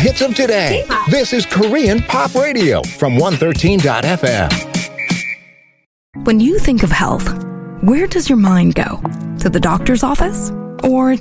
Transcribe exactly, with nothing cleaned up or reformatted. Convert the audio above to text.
hits of today. K-pop. This is Korean Pop Radio from one thirteen dot f m. When you think of health, where does your mind go? To the doctor's office or